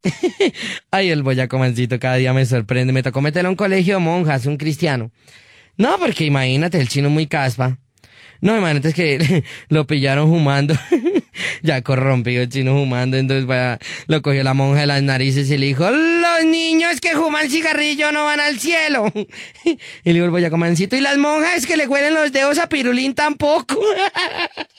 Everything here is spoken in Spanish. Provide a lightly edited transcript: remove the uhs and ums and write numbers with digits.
Ay, el boyacomancito cada día me sorprende. Me tocó meterlo a un colegio de monjas, un cristiano. No, porque imagínate, el chino muy caspa. No, imagínate es que lo pillaron fumando. Ya corrompido el chino fumando, entonces lo cogió la monja de las narices y le dijo, los niños que fuman cigarrillo no van al cielo. Y le dijo el boyacomancito, y las monjas que le huelen los dedos a pirulín tampoco.